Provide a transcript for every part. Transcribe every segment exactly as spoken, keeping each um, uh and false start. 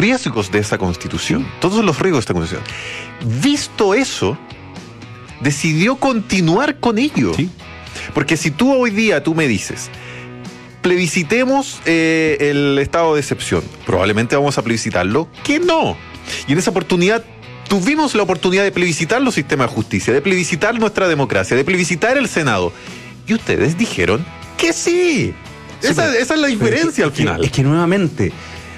riesgos de esa Constitución, todos los riesgos de esta Constitución. Visto eso, decidió continuar con ello. Sí. Porque si tú hoy día tú me dices, plebiscitemos eh, el estado de excepción, probablemente vamos a plebiscitarlo, que no. Y en esa oportunidad tuvimos la oportunidad de plebiscitar los sistemas de justicia, de plebiscitar nuestra democracia, de plebiscitar el Senado. Y ustedes dijeron que sí. Sí, esa, pero, esa es la diferencia es al que, final. Es que nuevamente,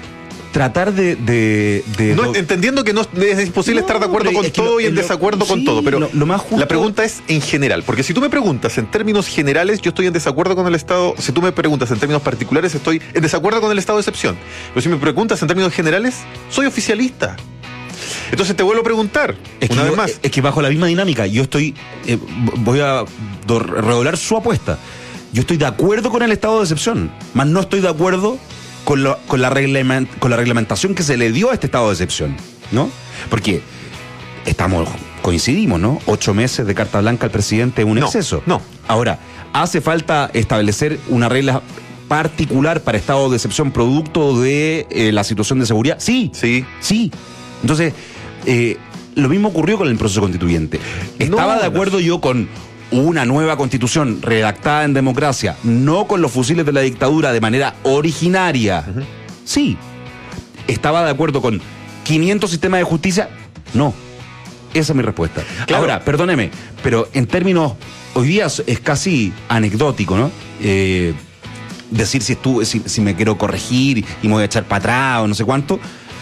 tratar de... de, de no, lo, entendiendo que no es imposible no, estar de acuerdo con todo lo, y en lo, desacuerdo sí, con todo, pero lo, lo más justo, la pregunta es en general, porque si tú me preguntas en términos generales, yo estoy en desacuerdo con el Estado. Si tú me preguntas en términos particulares, estoy en desacuerdo con el estado de excepción. Pero si me preguntas en términos generales, soy oficialista. Entonces te vuelvo a preguntar, es una que vez yo, más. Es que bajo la misma dinámica, yo estoy, eh, voy a do, redoblar su apuesta. Yo estoy de acuerdo con el estado de excepción, más no estoy de acuerdo con, lo, con, la reglement, con la reglamentación que se le dio a este estado de excepción, ¿no? Porque estamos, coincidimos, ¿no? Ocho meses de carta blanca al presidente es un no, exceso. No. Ahora, ¿hace falta establecer una regla particular para estado de excepción producto de eh, la situación de seguridad? Sí. Sí. Sí. Entonces, eh, lo mismo ocurrió con el proceso constituyente. Estaba no, de acuerdo no. yo con una nueva constitución redactada en democracia, no con los fusiles de la dictadura de manera originaria. Uh-huh. Sí. ¿Estaba de acuerdo con quinientos sistemas de justicia? No. Esa es mi respuesta. Claro. Ahora, perdóneme, pero en términos, hoy día es casi anecdótico, ¿no? Eh, decir si, estuve, si, si me quiero corregir y me voy a echar para atrás o no sé cuánto.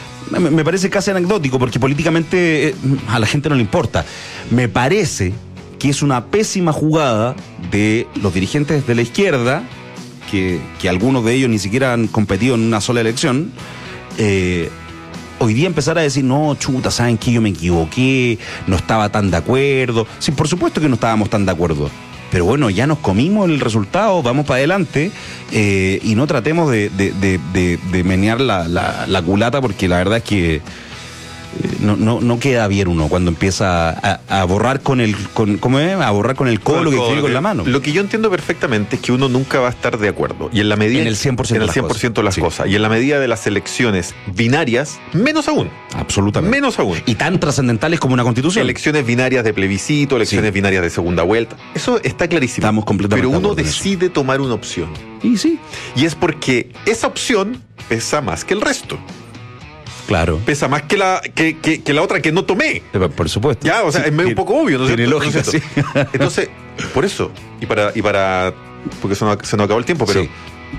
Me parece casi anecdótico porque políticamente eh, a la gente no le importa. Me parece que es una pésima jugada de los dirigentes de la izquierda, que, que algunos de ellos ni siquiera han competido en una sola elección, eh, hoy día empezar a decir, no, chuta, ¿saben qué? Yo me equivoqué, no estaba tan de acuerdo. Sí, por supuesto que no estábamos tan de acuerdo. Pero bueno, ya nos comimos el resultado, vamos para adelante eh, y no tratemos de, de, de, de, de menear la, la, la culata, porque la verdad es que no, no, no queda bien uno cuando empieza a, a borrar con el con, ¿cómo es? A borrar con el codo lo que escribe con la mano. Lo que yo entiendo perfectamente es que uno nunca va a estar de acuerdo. Y en la medida en el cien por ciento en el cien por ciento de las cosas. Y en la medida de las elecciones binarias, menos aún. Absolutamente. Menos aún. Y tan trascendentales como una constitución. Elecciones binarias de plebiscito, elecciones sí. binarias de segunda vuelta. Eso está clarísimo. Estamos completamente Pero uno de decide tomar una opción. Y sí. Y es porque esa opción pesa más que el resto. Claro. Pesa más que la que, que, que la otra que no tomé. Por supuesto. Ya, o sea, sí, es medio un poco obvio, ¿no es tiene cierto? lógica, ¿no es sí. Entonces, por eso, y para, y para porque se nos, se nos acabó el tiempo, pero sí.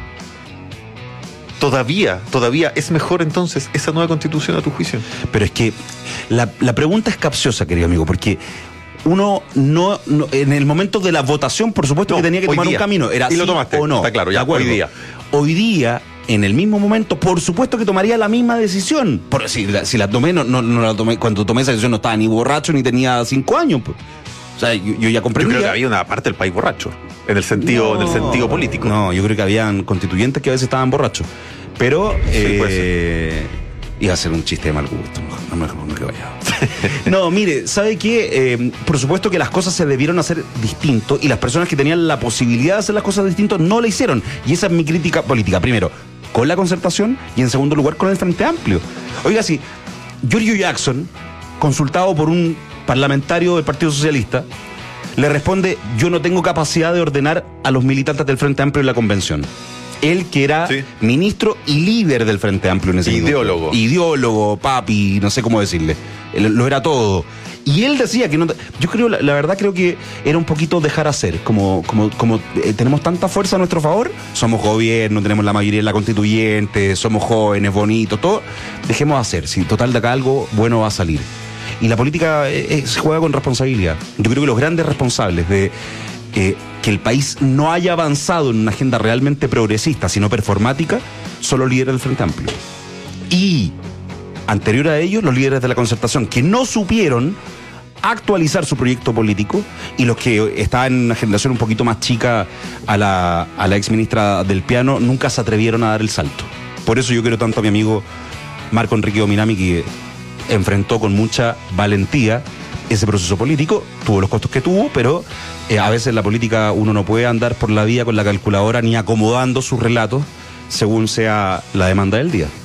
todavía, todavía es mejor entonces esa nueva constitución a tu juicio. Pero es que la, la pregunta es capciosa, querido amigo, porque uno no, no en el momento de la votación, por supuesto no, que tenía que tomar día. un camino. Era y sí lo tomaste, o no. Está claro, ya, hoy día. Hoy día, en el mismo momento, por supuesto que tomaría la misma decisión. Por, si, la, si la tomé, no, no, no la tomé, cuando tomé esa decisión no estaba ni borracho ni tenía cinco años. Pues. O sea, yo, yo ya comprendía. Yo creo que había una parte del país borracho, en el sentido, no, en el sentido político. No, yo creo que habían constituyentes que a veces estaban borrachos. Pero sí, eh, iba a ser un chiste de mal gusto, no me no, no, que vaya. No, mire, ¿sabe qué? Eh, por supuesto que las cosas se debieron hacer distinto y las personas que tenían la posibilidad de hacer las cosas distintas no la hicieron. Y esa es mi crítica política. Primero, con la Concertación y en segundo lugar con el Frente Amplio. Oiga, sí, Giorgio Jackson, consultado por un parlamentario del Partido Socialista, le responde: yo no tengo capacidad de ordenar a los militantes del Frente Amplio en la convención. Él, que era sí. ministro y líder del Frente Amplio en ese momento. Ideólogo. Ideólogo, papi, no sé cómo decirle. Lo era todo. Y él decía que no... Yo creo, la, la verdad creo que era un poquito dejar hacer. Como, como, como eh, tenemos tanta fuerza a nuestro favor, somos gobierno, tenemos la mayoría de la constituyente, somos jóvenes, bonitos, todo. Dejemos hacer. Si total de acá algo bueno va a salir. Y la política eh, se juega con responsabilidad. Yo creo que los grandes responsables de... Eh, que el país no haya avanzado en una agenda realmente progresista, sino performática, son los líderes del Frente Amplio. Y, anterior a ellos, los líderes de la Concertación, que no supieron actualizar su proyecto político, y los que estaban en una generación un poquito más chica a la, a la exministra del Piano, nunca se atrevieron a dar el salto. Por eso yo quiero tanto a mi amigo Marco Enrique Ominami, que enfrentó con mucha valentía ese proceso político, tuvo los costos que tuvo, pero eh, a veces en la política uno no puede andar por la vía con la calculadora ni acomodando sus relatos según sea la demanda del día.